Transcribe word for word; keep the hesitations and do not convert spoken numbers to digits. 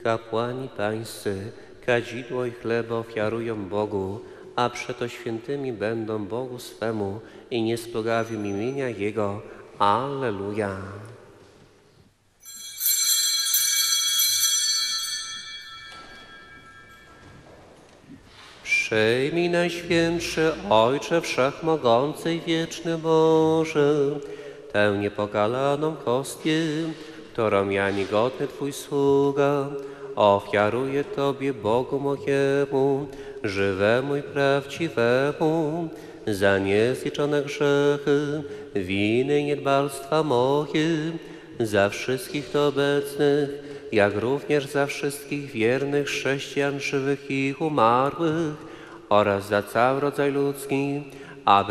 Kapłani pańscy kadzidło i chleb ofiarują Bogu, a przeto świętymi będą Bogu swemu i nie splogawią imienia Jego. Alleluja. Przyjmij, Najświętszy Ojcze Wszechmogący i Wieczny Boże, tę niepokalaną hostię, którą ja niegodny Twój sługa ofiaruję Tobie, Bogu mojemu, żywemu i prawdziwemu, za niezliczone grzechy, winy i niedbalstwa moje, za wszystkich tu obecnych, jak również za wszystkich wiernych chrześcijan żywych i umarłych oraz za cały rodzaj ludzki, aby